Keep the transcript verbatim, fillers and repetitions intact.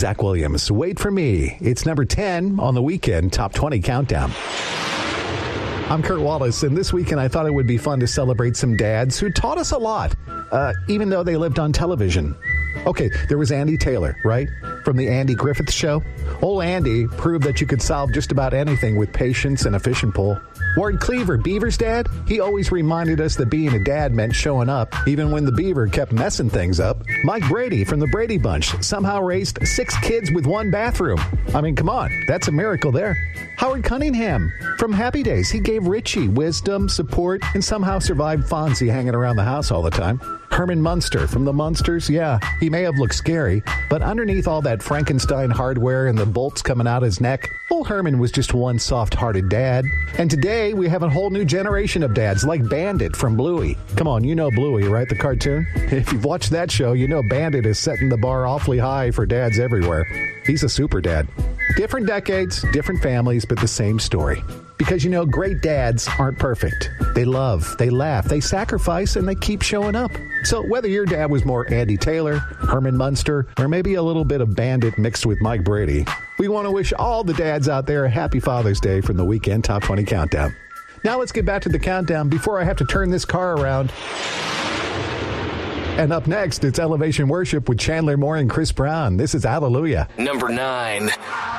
Zach Williams, Wait for Me. It's number ten on the Weekend Top twenty Countdown. I'm Kurt Wallace, and this weekend I thought it would be fun to celebrate some dads who taught us a lot, uh, even though they lived on television. Okay, there was Andy Taylor, right? From the Andy Griffith Show. Old Andy proved that you could solve just about anything with patience and a fishing pole. Ward Cleaver, Beaver's dad, he always reminded us that being a dad meant showing up, even when the Beaver kept messing things up. Mike Brady from the Brady Bunch somehow raised six kids with one bathroom. I mean, come on, that's a miracle there. Howard Cunningham from Happy Days, he gave Richie wisdom, support, and somehow survived Fonzie hanging around the house all the time. Herman Munster from the Munsters, yeah, he may have looked scary, but underneath all that Frankenstein hardware and the bolts coming out his neck, old Herman was just one soft-hearted dad. And today, we have a whole new generation of dads, like Bandit from Bluey. Come on, you know Bluey, right, the cartoon? If you've watched that show, you know Bandit is setting the bar awfully high for dads everywhere. He's a super dad. Different decades, different families, but the same story. Because, you know, great dads aren't perfect. They love, they laugh, they sacrifice, and they keep showing up. So whether your dad was more Andy Taylor, Herman Munster, or maybe a little bit of Bandit mixed with Mike Brady, we want to wish all the dads out there a happy Father's Day from the Weekend Top twenty Countdown. Now let's get back to the countdown before I have to turn this car around. And up next, it's Elevation Worship with Chandler Moore and Chris Brown. This is Hallelujah. Number nine.